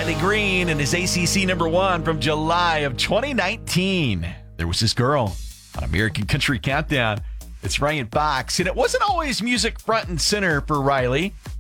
Riley Green and his ACC number one from July of 2019. There Was This Girl on American Country Countdown. It's Ryan Fox, and it wasn't always music front and center for Riley.